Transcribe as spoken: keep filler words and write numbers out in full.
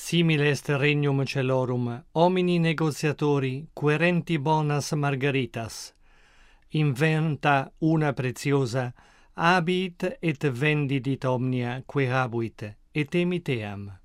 Simile est regnum celorum, homini negotiatori, querenti bonas margaritas. Inventa una preziosa, abit et vendidit omnia, que habuit, et emiteam.